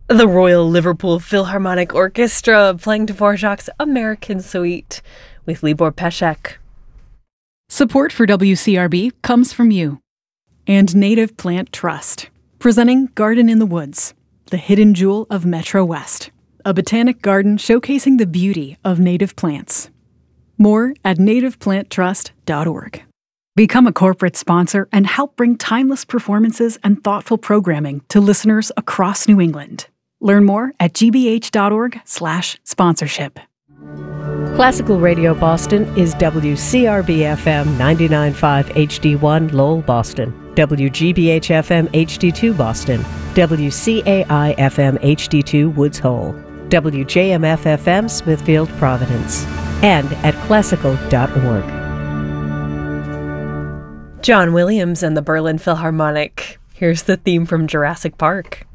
The Royal Liverpool Philharmonic Orchestra playing Dvorak's American Suite with Libor Pesek. Support for WCRB comes from you and Native Plant Trust, presenting Garden in the Woods, the hidden jewel of Metro West, a botanic garden showcasing the beauty of native plants. More at nativeplanttrust.org. Become a corporate sponsor and help bring timeless performances and thoughtful programming to listeners across New England. Learn more at gbh.org/sponsorship. Classical Radio Boston is WCRB-FM 99.5 HD1 Lowell, Boston, WGBH-FM HD2 Boston, WCAI-FM HD2 Woods Hole, WJMF-FM Smithfield, Providence, and at classical.org. John Williams and the Berlin Philharmonic. Here's the theme from Jurassic Park.